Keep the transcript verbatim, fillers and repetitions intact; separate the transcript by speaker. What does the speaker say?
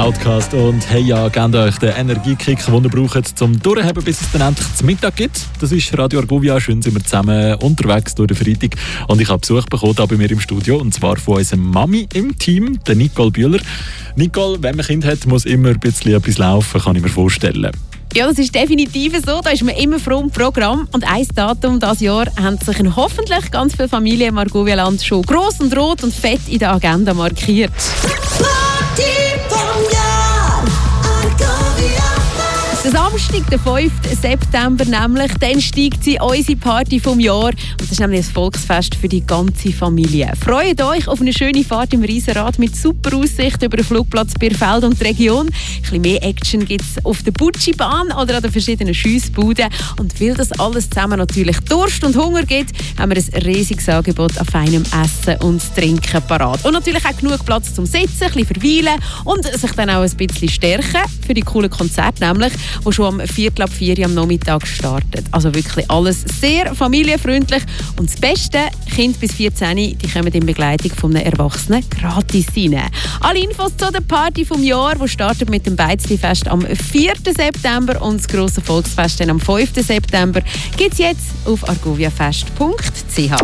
Speaker 1: Outcast und «Hey ja», gebt euch den Energiekick, den ihr braucht, zum Durchheben, bis es dann endlich zum Mittag gibt. Das ist Radio Argovia. Schön sind wir zusammen unterwegs durch den Freitag. Und ich habe Besuch bekommen hier bei mir im Studio, und zwar von unserer Mami im Team, der Nicole Bühler. Nicole, wenn man ein Kind hat, muss immer ein bisschen etwas laufen, kann ich mir vorstellen.
Speaker 2: Ja, das ist definitiv so. Da ist man immer froh im Programm. Und ein Datum dieses Jahr haben sich hoffentlich ganz viele Familien im Argovia-Land schon gross und rot und fett in der Agenda markiert. Der Samstag, der fünfte September nämlich, dann steigt sie unsere Party vom Jahr. Und das ist nämlich ein Volksfest für die ganze Familie. Freut euch auf eine schöne Fahrt im Riesenrad mit super Aussicht über den Flugplatz Bierfeld und die Region. Ein bisschen mehr Action gibt es auf der Butschibahn oder an den verschiedenen Schiessbuden. Und weil das alles zusammen natürlich Durst und Hunger gibt, haben wir ein riesiges Angebot an feinem Essen und Trinken parat. Und natürlich auch genug Platz zum Sitzen, ein bisschen verweilen und sich dann auch ein bisschen stärken für die coolen Konzerte nämlich, die schon am Viertel ab vier am Nachmittag startet. Also wirklich alles sehr familienfreundlich. Und das Beste, Kinder bis vierzehn, die kommen in Begleitung von einem Erwachsenen gratis rein. Alle Infos zu der Party vom Jahr, die startet mit dem Beizli-Fest am vierten September und das grosse Volksfest dann am fünften September, gibt es jetzt auf argoviafest punkt c h.